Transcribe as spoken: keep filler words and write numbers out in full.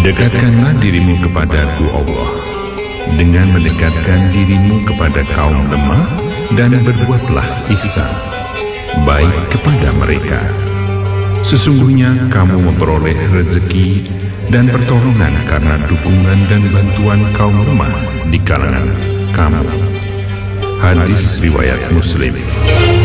Dekatkanlah dirimu kepadaku Allah dengan mendekatkan dirimu kepada kaum lemah, dan berbuatlah ihsan baik kepada mereka. Sesungguhnya kamu memperoleh rezeki dan pertolongan karena dukungan dan bantuan kaum lemah di kalangan kamu. Hadis riwayat Muslim.